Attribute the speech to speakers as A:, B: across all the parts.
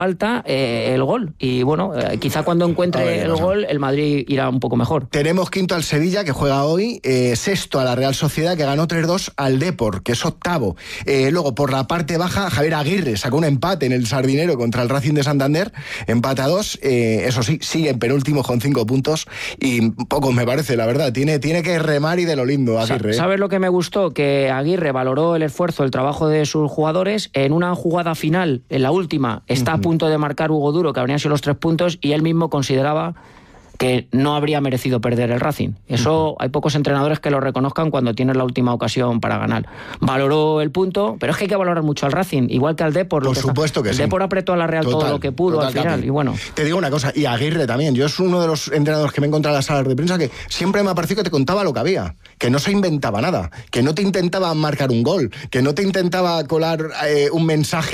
A: falta el gol. Y bueno, quizá cuando encuentre el gol, el Madrid irá un poco mejor.
B: Tenemos quinto al Sevilla, que juega hoy, sexto a la Real Sociedad, que ganó 3-2 al Depor, que es octavo. Luego, por la parte baja, Javier Aguirre sacó un empate en el Sardinero contra el Racing de Santander, empate a 2, eso sí, sigue en penúltimo con 5 puntos, y pocos me parece, la verdad. Tiene que remar y de lo lindo, Aguirre.
A: ¿Sabes lo que me gustó? Que Aguirre valoró el esfuerzo, el trabajo de sus jugadores. En una jugada final, en la última, está a punto de marcar Hugo Duro, que habrían sido los 3 puntos, y él mismo consideraba que no habría merecido perder el Racing. Eso hay pocos entrenadores que lo reconozcan cuando tienes la última ocasión para ganar. Valoró el punto, pero es que hay que valorar mucho al Racing, igual que al Depor.
B: Por supuesto que sí.
A: El Depor apretó a la Real todo lo que pudo al final. Y bueno.
B: Te digo una cosa, y Aguirre también. Yo es uno de los entrenadores que me he encontrado en las salas de prensa que siempre me ha parecido que te contaba lo que había, que no se inventaba nada, que no te intentaba marcar un gol, que no te intentaba colar un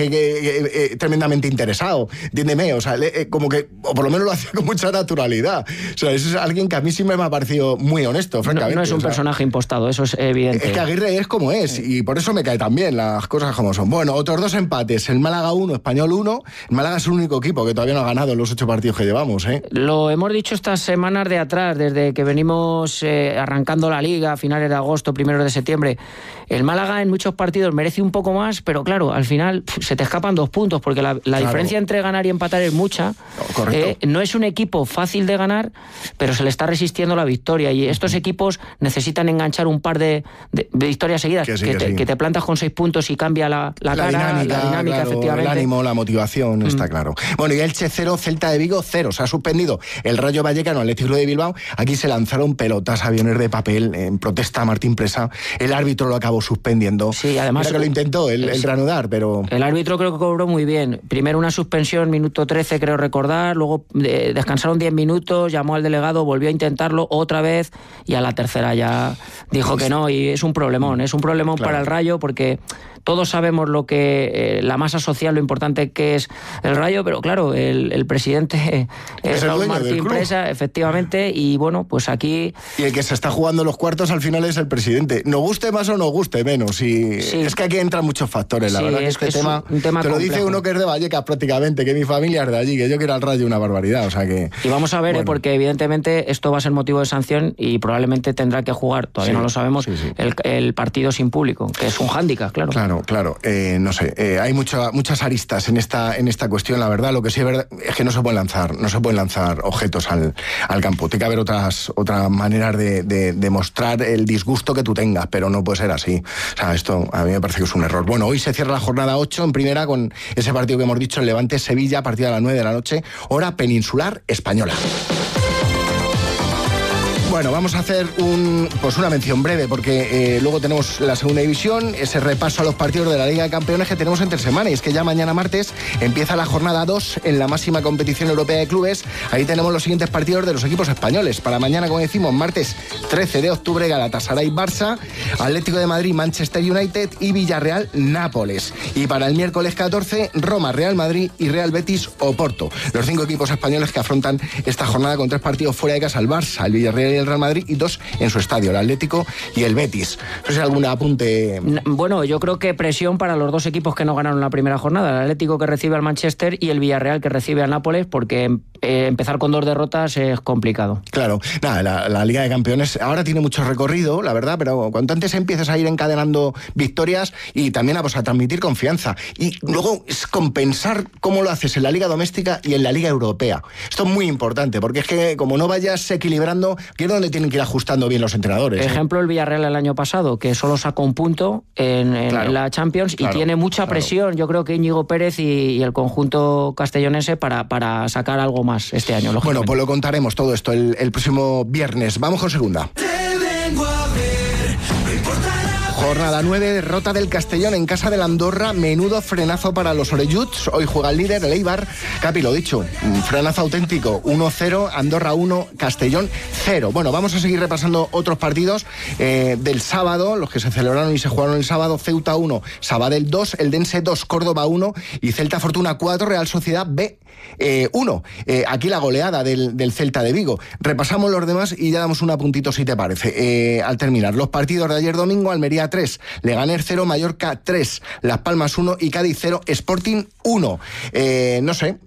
B: mensaje tremendamente interesado. Entiéndeme, o sea, como que, o por lo menos lo hacía con mucha naturalidad. O sea, ese es alguien que a mí siempre me ha parecido muy honesto, francamente.
A: No es un personaje impostado, eso es evidente.
B: Es que Aguirre es como es, y por eso me cae tan bien, las cosas como son. Bueno, otros 2 empates, el Málaga 1, Español 1. El Málaga es el único equipo que todavía no ha ganado en los 8 partidos que llevamos, ¿eh?
A: Lo hemos dicho estas semanas de atrás, desde que venimos arrancando la Liga a finales de agosto, primeros de septiembre. El Málaga en muchos partidos merece un poco más, pero claro, al final se te escapan 2 puntos, porque la diferencia entre ganar y empatar es mucha. No es un equipo fácil de ganar, pero se le está resistiendo la victoria, y estos equipos necesitan enganchar un par de victorias seguidas, que te plantas con 6 puntos y cambia la cara,
B: dinámica,
A: la dinámica,
B: claro,
A: efectivamente.
B: El ánimo, la motivación, está claro. Bueno, y Elche 0, Celta de Vigo 0. Se ha suspendido el Rayo Vallecano, Atlético de Bilbao. Aquí se lanzaron pelotas, aviones de papel en protesta a Martín Presa. El árbitro lo acabó suspendiendo.
A: Sí, además
B: mira que lo intentó el reanudar, pero...
A: El árbitro creo que cobró muy bien. Primero una suspensión, minuto 13 creo recordar, luego descansaron 10 minutos, llamó al delegado, volvió a intentarlo otra vez, y a la tercera ya dijo que no, y es un problemón claro. Para el Rayo, porque todos sabemos lo que la masa social, lo importante que es el Rayo, pero claro, el presidente es Raúl Martín Presa, efectivamente, y bueno, pues aquí...
B: Y el que se está jugando los cuartos al final es el presidente. Nos guste más o nos guste menos, y sí. Es que aquí entran muchos factores, la verdad que este tema...
A: Un tema
B: te lo
A: complejo.
B: dice uno que es de Vallecas prácticamente, que mi familia es de allí, que yo quiero al Rayo una barbaridad, o sea que...
A: Y vamos a ver, porque evidentemente esto va a ser motivo de sanción y probablemente tendrá que jugar, todavía no lo sabemos, el partido sin público, que es un hándicap, claro.
B: Claro, no sé, hay muchas aristas en esta cuestión, la verdad. Lo que sí es verdad es que no se pueden lanzar objetos al campo. Tiene que haber otras maneras de mostrar el disgusto que tú tengas, pero no puede ser así. O sea, esto a mí me parece que es un error. Bueno, hoy se cierra la jornada 8 en primera con ese partido que hemos dicho, el Levante-Sevilla, a partir de las 9 de la noche, hora peninsular española. Bueno, vamos a hacer una mención breve, porque luego tenemos la segunda división, ese repaso a los partidos de la Liga de Campeones que tenemos entre semana, y es que ya mañana martes empieza la jornada 2 en la máxima competición europea de clubes. Ahí tenemos los siguientes partidos de los equipos españoles. Para mañana, como decimos, martes 13 de octubre, Galatasaray-Barça, Atlético de Madrid, Manchester United y Villarreal-Nápoles. Y para el miércoles 14, Roma-Real Madrid y Real Betis-Oporto. Los 5 equipos españoles que afrontan esta jornada con 3 partidos fuera de casa: el Barça, el Villarreal y el Real Madrid, y 2 en su estadio, el Atlético y el Betis. No sé, algún apunte.
A: Bueno, yo creo que presión para los 2 equipos que no ganaron la primera jornada, el Atlético, que recibe al Manchester, y el Villarreal, que recibe al Nápoles, porque empezar con 2 derrotas es complicado.
B: Claro, nada, la Liga de Campeones ahora tiene mucho recorrido, la verdad, pero cuanto antes empieces a ir encadenando victorias, y también a transmitir confianza, y luego es compensar cómo lo haces en la Liga Doméstica y en la Liga Europea. Esto es muy importante, porque es que como no vayas equilibrando, que es donde tienen que ir ajustando bien los entrenadores.
A: Ejemplo, el Villarreal el año pasado, que solo sacó un punto en la Champions, y tiene mucha presión, yo creo que Íñigo Pérez y el conjunto castellonense para sacar algo más este año.
B: Bueno, pues lo contaremos todo esto el próximo viernes. Vamos con segunda. Jornada 9, derrota del Castellón en casa del Andorra. Menudo frenazo para los orelluts. Hoy juega el líder, el Eibar. Capi, lo dicho, un frenazo auténtico. 1-0, Andorra 1, Castellón 0. Bueno, vamos a seguir repasando otros partidos del sábado, los que se celebraron y se jugaron el sábado. Ceuta 1, Sabadell 2, Eldense 2, Córdoba 1 y Celta Fortuna 4, Real Sociedad B 1. Aquí la goleada del Celta de Vigo. Repasamos los demás y ya damos un apuntito si te parece. Al terminar los partidos de ayer domingo, Almería 3, 3, Leganés 0, Mallorca 3, Las Palmas 1 y Cádiz 0, Sporting 1. No sé,